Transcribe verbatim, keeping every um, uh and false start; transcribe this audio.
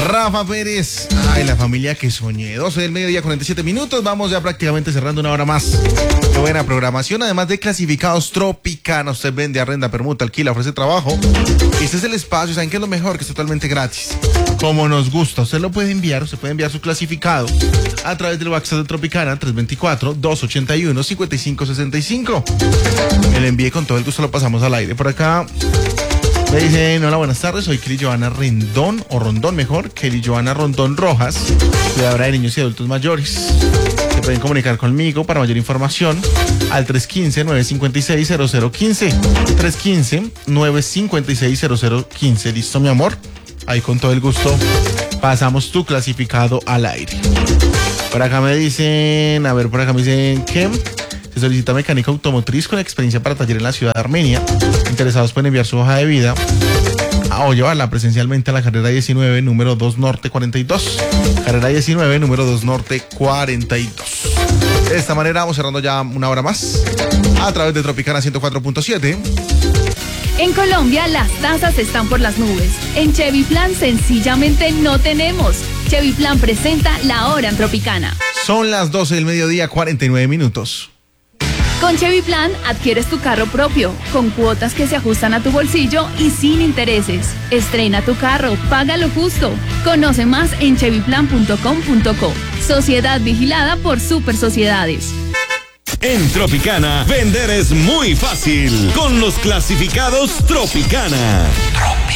Rafa Pérez. Ay, la familia que soñé. doce del mediodía, cuarenta y siete minutos. Vamos ya prácticamente cerrando una hora más. Qué buena programación. Además de clasificados Tropicana. Usted vende, arrenda, permuta, alquila, ofrece trabajo. Este es el espacio. ¿Saben qué es lo mejor? Que es totalmente gratis. Como nos gusta. Usted lo puede enviar. Usted puede enviar su clasificado a través del WhatsApp de Tropicana tres dos cuatro, dos ocho uno, cinco cinco seis cinco. El envíe con todo el gusto, lo pasamos al aire. Por acá me dicen, hola, buenas tardes, soy Kelly Joana Rendón, o Rondón mejor, Kelly Joana Rondón Rojas, cuidadora de niños y adultos mayores. Se pueden comunicar conmigo para mayor información al tres uno cinco, nueve cinco seis, cero cero uno cinco, tres uno cinco, nueve cinco seis, cero cero uno cinco. ¿Listo, mi amor? Ahí con todo el gusto pasamos tu clasificado al aire. Por acá me dicen, a ver, por acá me dicen que se solicita mecánica automotriz con experiencia para taller en la ciudad de Armenia. Interesados pueden enviar su hoja de vida a, o llevarla presencialmente a la carrera diecinueve, número dos Norte cuarenta y dos. Carrera diecinueve, número dos Norte cuarenta y dos. De esta manera vamos cerrando ya una hora más a través de Tropicana ciento cuatro punto siete. En Colombia las tasas están por las nubes. En Chevy Plan sencillamente no tenemos. Chevy Plan presenta La Hora en Tropicana. Son las doce del mediodía, cuarenta y nueve minutos. Con Chevy Plan adquieres tu carro propio, con cuotas que se ajustan a tu bolsillo y sin intereses. Estrena tu carro, paga lo justo. Conoce más en chevy plan punto com punto co. Sociedad vigilada por Super Sociedades. En Tropicana, vender es muy fácil con los clasificados Tropicana.